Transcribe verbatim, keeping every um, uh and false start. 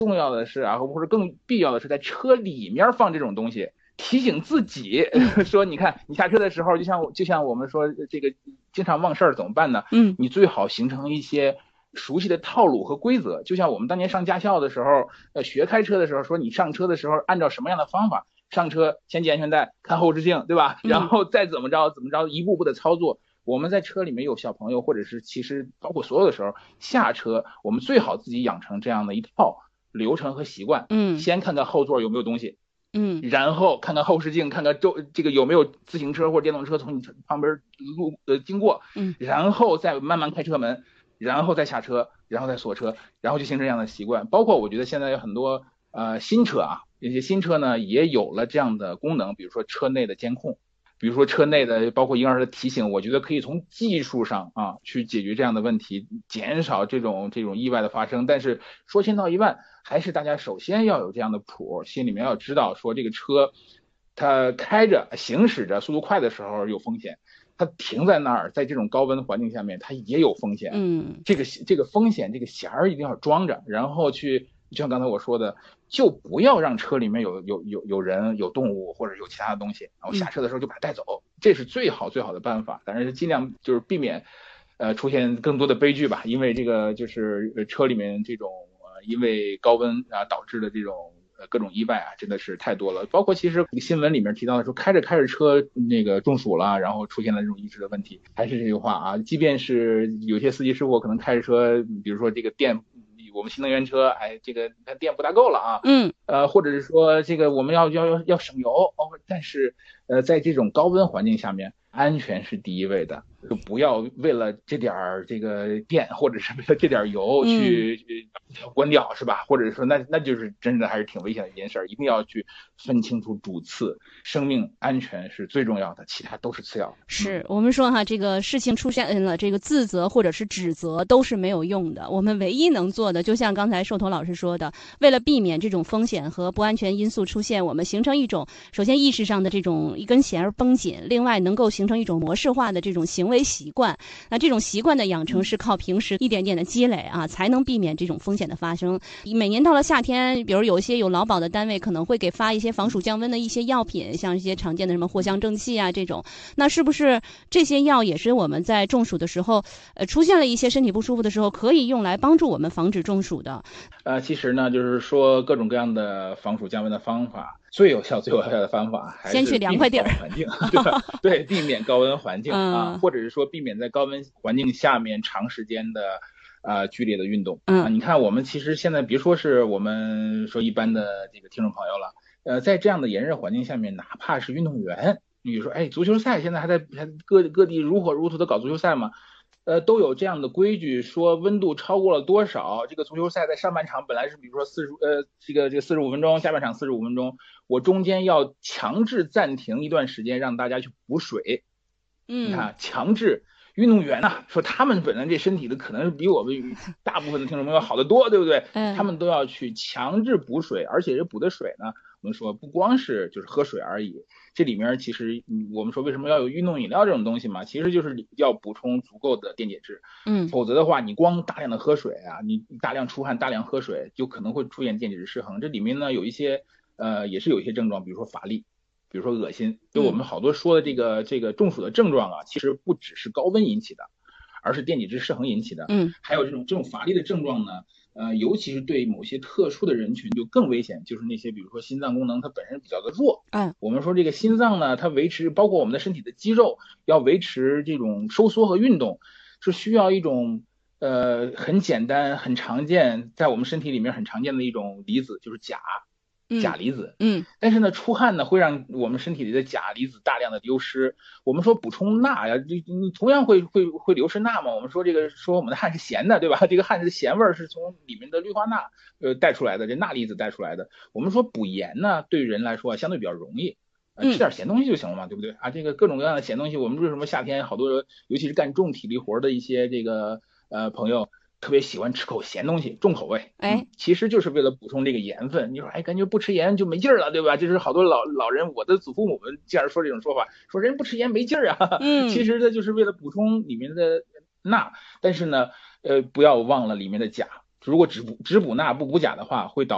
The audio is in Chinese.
重要的是啊，或者更必要的是在车里面放这种东西，提醒自己说，你看你下车的时候，就像就像我们说这个经常忘事儿怎么办呢？ 嗯， 你最好形成一些熟悉的套路和规则，就像我们当年上驾校的时候，呃，学开车的时候，说你上车的时候按照什么样的方法上车，先系安全带，看后视镜，对吧？然后再怎么着怎么着，一步步的操作。我们在车里面有小朋友，或者是其实包括所有的时候下车，我们最好自己养成这样的一套流程和习惯。 嗯， 先看看后座有没有东西， 嗯， 然后看看后视镜，看看周这个有没有自行车或者电动车从你旁边路呃经过， 嗯， 然后再慢慢开车门，然后再下车，然后再锁车，然后就形成这样的习惯。包括我觉得现在有很多呃新车啊，有些新车呢也有了这样的功能，比如说车内的监控。比如说车内的包括婴儿的提醒，我觉得可以从技术上啊去解决这样的问题，减少这种这种意外的发生。但是说千道一万，还是大家首先要有这样的谱，心里面要知道说这个车它开着行驶着速度快的时候有风险，它停在那儿，在这种高温环境下面它也有风险。 嗯， 这个这个风险这个弦儿一定要装着，然后去就像刚才我说的，就不要让车里面有有有有人、有动物或者有其他的东西，然后下车的时候就把它带走，嗯、这是最好最好的办法。当然是尽量就是避免，呃，出现更多的悲剧吧。因为这个就是车里面这种呃因为高温啊导致的这种呃各种意外啊，真的是太多了。包括其实新闻里面提到的说，开着开着车那个中暑了，然后出现了这种意识的问题。还是这句话啊，即便是有些司机师傅可能开着车，比如说这个电。我们新能源车，哎，这个它电不大够了啊， 嗯， 呃，或者是说这个我们要要要要省油哦，但是呃，在这种高温环境下面，安全是第一位的，就不要为了这点儿这个电，或者是为了这点油去、嗯、关掉，是吧？或者说那那就是真的还是挺危险的一件事，一定要去分清楚主次，生命安全是最重要的，其他都是次要的。 是、嗯、我们说哈，这个事情出现了，这个自责或者是指责都是没有用的，我们唯一能做的，就像刚才寿头老师说的，为了避免这种风险和不安全因素出现，我们形成一种首先意识上的这种一根弦儿绷紧，另外能够形成一种模式化的这种行为习惯。那这种习惯的养成是靠平时一点点的积累啊，才能避免这种风险的发生。每年到了夏天，比如有一些有劳保的单位可能会给发一些防暑降温的一些药品，像一些常见的什么藿香正气啊这种，那是不是这些药也是我们在中暑的时候，呃，出现了一些身体不舒服的时候，可以用来帮助我们防止中暑的？ 呃，其实呢，就是说各种各样的防暑降温的方法，最有效、最有效的方法还是先去凉快地儿， 环境，对吧？对，避免高温环境、 嗯、 啊，或者是说避免在高温环境下面长时间的呃剧烈的运动。 嗯、 啊，你看我们其实现在别说是我们说一般的这个听众朋友了，呃，在这样的炎热环境下面，哪怕是运动员。你比如说，哎，足球赛现在还在还各各地如火如荼的搞足球赛嘛，呃，都有这样的规矩，说温度超过了多少，这个足球赛在上半场本来是比如说四十呃这个这个四十五分钟，下半场四十五分钟，我中间要强制暂停一段时间，让大家去补水。 嗯， 你看，强制运动员啊，说他们本来这身体的可能是比我们大部分的听众朋友好得多，对不对？ 嗯， 他们都要去强制补水，而且这补的水呢，我们说不光是就是喝水而已。这里面其实我们说为什么要有运动饮料这种东西嘛，其实就是要补充足够的电解质， 嗯， 否则的话，你光大量的喝水啊，你大量出汗、大量喝水，就可能会出现电解质失衡。这里面呢有一些呃也是有一些症状，比如说乏力，比如说恶心，就我们好多说的这个这个中暑的症状啊，其实不只是高温引起的，而是电解质失衡引起的。 嗯， 还有这种这种乏力的症状呢。呃，尤其是对某些特殊的人群就更危险，就是那些比如说心脏功能它本身比较的弱， 嗯， 我们说这个心脏呢，它维持包括我们的身体的肌肉要维持这种收缩和运动，是需要一种呃很简单很常见在我们身体里面很常见的一种离子，就是钾。钾离子， 嗯， 但是呢，出汗呢会让我们身体里的钾离子大量的流失。我们说补充钠呀，你你同样会会会流失钠嘛？我们说这个说我们的汗是咸的，对吧？这个汗的咸味是从里面的氯化钠呃带出来的，这钠离子带出来的。我们说补盐呢，对于人来说相对比较容易。呃，吃点咸东西就行了嘛，对不对啊？这个各种各样的咸东西，我们为什么夏天好多，尤其是干重体力活的一些这个呃朋友。特别喜欢吃口咸东西，重口味， 哎、 嗯，其实就是为了补充这个盐分。你说，哎，感觉不吃盐就没劲儿了，对吧？这是好多老老人，我的祖父母们经常说这种说法，说人不吃盐没劲儿啊。 嗯， 其实呢，就是为了补充里面的钠，但是呢，呃，不要忘了里面的钾。如果只补只补钠不补钾的话，会导